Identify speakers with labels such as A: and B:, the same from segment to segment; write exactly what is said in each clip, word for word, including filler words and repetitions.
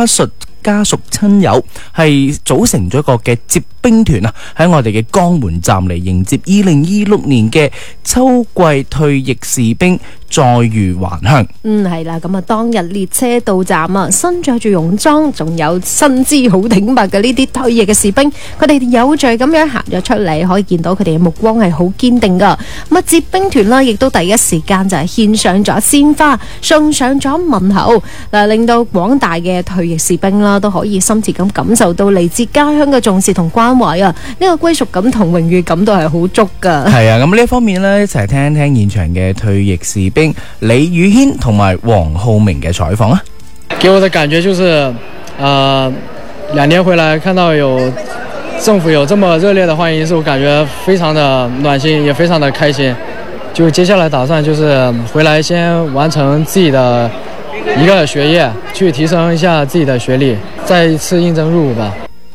A: 家屬家屬親友係組成咗一個嘅接兵團啊，喺我哋嘅江門站嚟迎接二零二六年嘅秋季退役士兵載譽還鄉。
B: 嗯，係啦，咁啊，當日列車到站啊，身着住戎裝，仲有身姿好挺拔嘅呢啲退役嘅士兵，佢哋有序咁樣行咗出嚟，可以見到佢哋嘅目光係好堅定噶。咁啊，接兵團啦，亦都第一時間就係獻上咗鮮花，送上咗問候，嗱，令到廣大嘅退役士兵啦都可以深切咁感受到嚟自家鄉嘅重視同關懷啊！呢個歸屬感同榮譽感都係好足噶。係
A: 啊，咁呢一方面呢，一齊聽一聽現場嘅退役士兵李宇軒同埋黃浩明嘅採訪啊！
C: 給我的感覺就是，呃，兩年回來看到有政府有這麼熱烈的歡迎，是我感覺非常的暖心，也非常的開心。就接下來打算就是回來先完成自己的一個學業，去提升一下自己的學歷，再一次應徵入伍吧。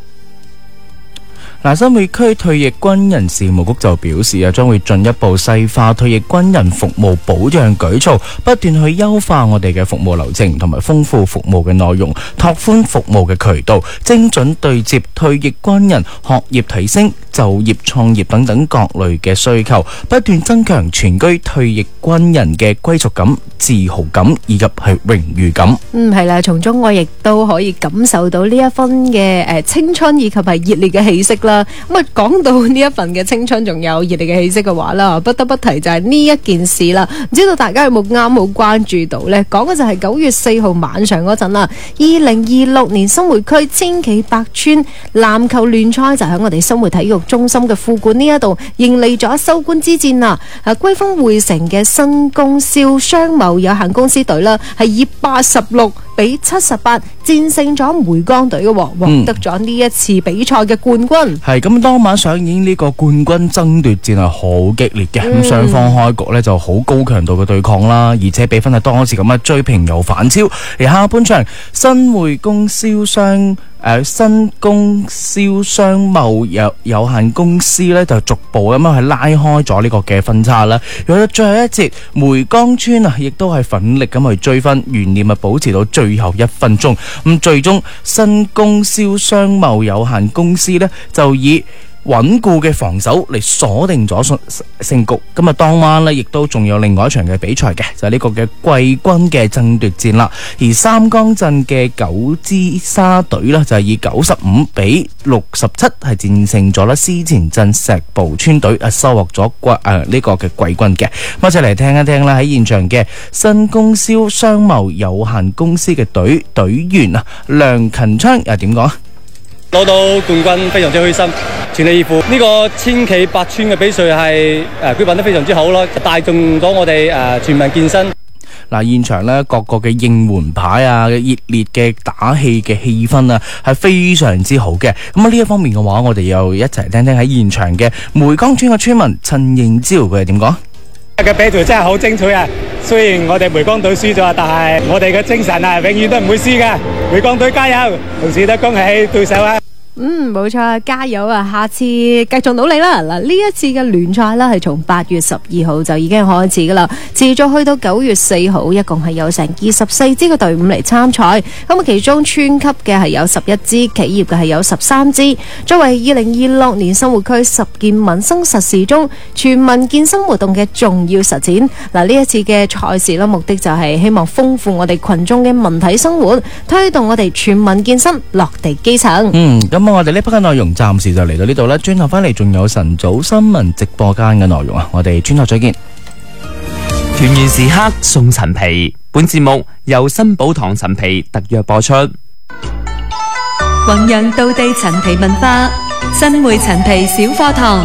A: 嗱，新會區退役軍人事務局就表示啊，將會進一步細化退役軍人服務保障舉措，不斷去優化我哋嘅服務流程，同埋豐富服務嘅內容，拓寬服務嘅渠道，精準對接退役軍人學業提升、就業創業等等各類嘅需求，不斷增強全居退役軍人嘅歸屬感、自豪感以及係榮譽感。
B: 嗯，係啦，從中我亦都可以感受到呢一分嘅誒青春以及係熱烈嘅氣息啦。咁啊，講到呢一份嘅青春仲有熱烈嘅氣息嘅話啦，不得不提就係呢一件事啦。唔知道大家有冇啱好關注到呢？講嘅就係九月四號晚上嗰陣啦，二零二六年新會區千禧百村籃球聯賽就喺我哋新會體育中心嘅副館呢一度迎嚟咗收官之戰啦。啊，歸豐匯成嘅新供銷商貿有限公司隊啦，係以八十六比七十八戰勝咗梅江隊嘅，獲得咗呢一次比賽嘅冠軍。係
A: 咁，當晚上演呢個冠軍爭奪戰係好激烈嘅，咁雙、嗯、方開局呢就好高強度嘅對抗啦，而且比分係當時咁啊追平又反超。而下半場新會供銷商誒新供銷商貿有有限公司呢就逐步咁樣去拉開咗呢個嘅分差啦。有咗最後一節，梅江村啊亦都係奮力咁去追分，懸念啊保持到最後一分鐘。咁最終新供銷商貿有限公司呢就以穩固嘅防守嚟鎖定咗勝局。咁啊，當晚呢亦都仲有另外一場嘅比賽嘅，就係呢個嘅季軍嘅爭奪戰啦。而三江鎮嘅九支沙隊呢，就係以九十五比六十七係戰勝咗啦思前鎮石步村隊，啊收穫咗季誒呢個嘅季軍嘅。咁一齊嚟聽一聽啦，喺現場嘅新供銷商貿有限公司嘅隊隊員啊梁勤昌又點講？
D: 攞到冠軍非常之開心，全力以赴。呢個千禧百村嘅比賽係誒舉辦得非常之好咯，帶動咗我哋誒全民健身。
A: 嗱，現場咧各個嘅應援牌啊、熱烈嘅打氣嘅氣氛啊，係非常之好嘅。咁啊呢一方面嘅話，我哋又一齊聽聽喺現場嘅梅江村嘅村民陳應招佢係點講？
E: 嘅比賽真係好精彩啊！雖然我哋梅江隊輸咗，但係我哋嘅精神啊，永遠都唔會輸㗎。梅江隊加油！同時都恭喜對手啊！
B: 嗯，冇錯，加油啊！下次繼續努力啦。嗱，呢一次嘅聯賽啦，係從八月十二號就已經開始噶啦，持續去到九月四號，一共係有成二十四支嘅隊伍嚟參賽。咁啊，其中村級嘅係有十一支，企業嘅係有十三支。作為二零二六年新會區十件民生實事中全民健身活動嘅重要實踐。嗱，呢一次嘅賽事啦，目的就係希望豐富我哋群眾嘅文體生活，推動我哋全民健身落地基層。
A: 嗯，咁我哋呢 part 嘅內容暫時就嚟到呢度啦，轉頭翻嚟仲有晨早新聞直播間嘅內容啊，我哋轉頭再見。
F: 團圓時刻送陳皮，本節目由新寶堂陳皮特約播出。
G: 弘揚道地陳皮文化，新會陳皮小課堂。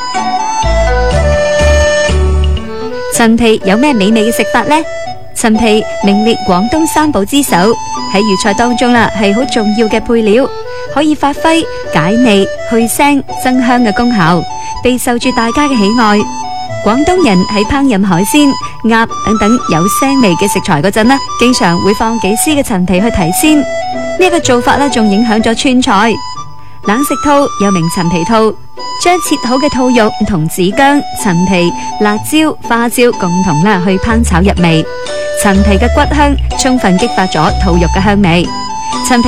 G: 陳皮有咩美味嘅食法呢？陳皮名列廣東三寶之首，喺粵菜當中啦，係好重要嘅配料，可以發揮解膩、去腥、增香嘅功效，備受住大家嘅喜愛。廣東人喺烹飪海鮮、鴨等等有腥味嘅食材嗰陣呢，經常會放幾絲嘅陳皮去提鮮。呢、這、一個做法呢，仲影響咗川菜。冷食兔又名陳皮兔，將切好嘅兔肉同子薑、陳皮、辣椒、花椒共同啦去烹炒入味。陳皮嘅骨香充分激發咗兔肉嘅香味。陳皮